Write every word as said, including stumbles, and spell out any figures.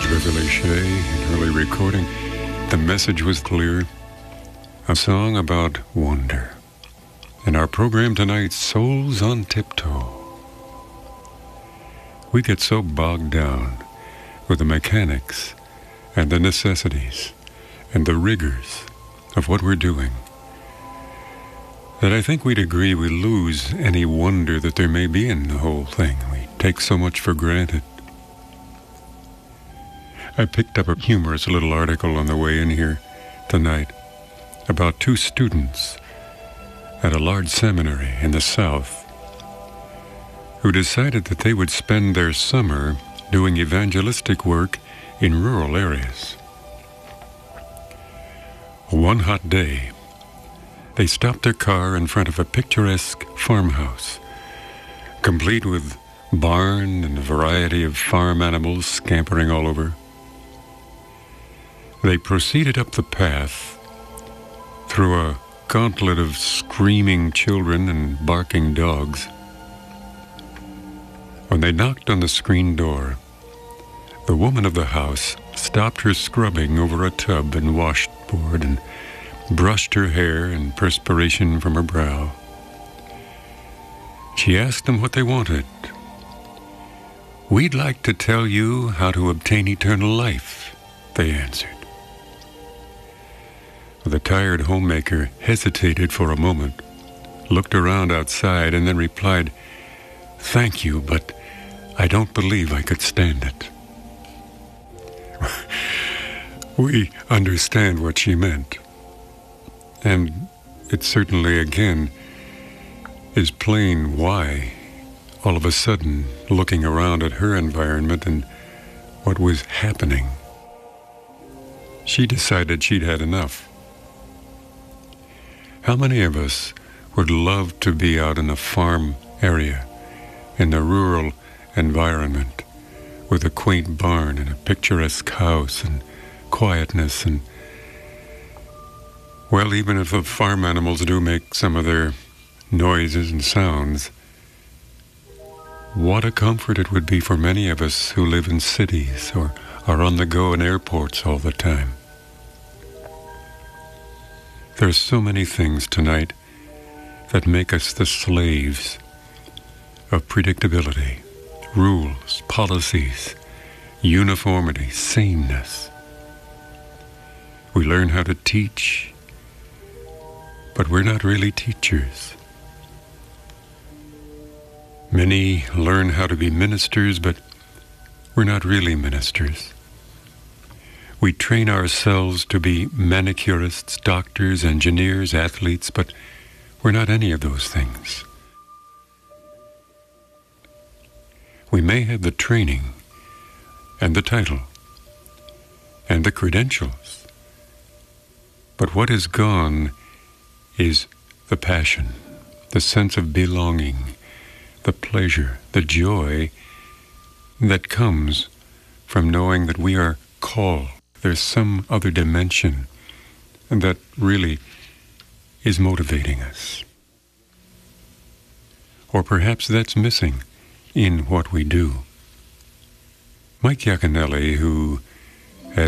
Beverly Shea in early recording. The message was clear. A song about wonder. In our program tonight, Souls on Tiptoe. We get so bogged down with the mechanics and the necessities and the rigors of what we're doing that I think we'd agree we lose any wonder that there may be in the whole thing. We take so much for granted. I picked up a humorous little article on the way in here tonight about two students at a large seminary in the South who decided that they would spend their summer doing evangelistic work in rural areas. One hot day, they stopped their car in front of a picturesque farmhouse, complete with barn and a variety of farm animals scampering all over. They proceeded up the path through a gauntlet of screaming children and barking dogs. When they knocked on the screen door, the woman of the house stopped her scrubbing over a tub and washboard and brushed her hair and perspiration from her brow. She asked them what they wanted. "We'd like to tell you how to obtain eternal life," they answered. The tired homemaker hesitated for a moment, looked around outside, and then replied, "Thank you, but I don't believe I could stand it." We understand what she meant. And it certainly, again, is plain why, all of a sudden, looking around at her environment and what was happening, she decided she'd had enough. How many of us would love to be out in a farm area, in a rural environment, with a quaint barn and a picturesque house and quietness and, well, even if the farm animals do make some of their noises and sounds, what a comfort it would be for many of us who live in cities or are on the go in airports all the time. There are so many things tonight that make us the slaves of predictability, rules, policies, uniformity, sameness. We learn how to teach, but we're not really teachers. Many learn how to be ministers, but we're not really ministers. We train ourselves to be manicurists, doctors, engineers, athletes, but we're not any of those things. We may have the training and the title and the credentials, but what is gone is the passion, the sense of belonging, the pleasure, the joy that comes from knowing that we are called. There's some other dimension that really is motivating us. Or perhaps that's missing in what we do. Mike Yaconelli, who